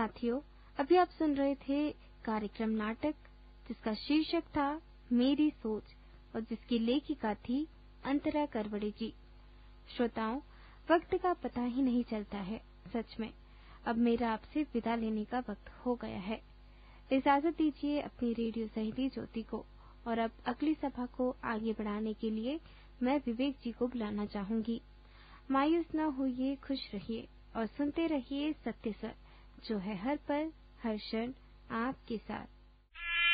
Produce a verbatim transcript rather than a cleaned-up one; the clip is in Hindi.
साथियों, अभी आप सुन रहे थे कार्यक्रम नाटक जिसका शीर्षक था मेरी सोच और जिसकी लेखिका थी अंतरा करवड़े जी। श्रोताओं, वक्त का पता ही नहीं चलता है। सच में अब मेरा आपसे विदा लेने का वक्त हो गया है। इजाजत दीजिए अपनी रेडियो सहेली ज्योति को। और अब अगली सभा को आगे बढ़ाने के लिए मैं विवेक जी को बुलाना चाहूंगी। मायूस न होइए, खुश रहिए और सुनते रहिए सत्य स्वर, जो है हर पल हर क्षण आपके साथ।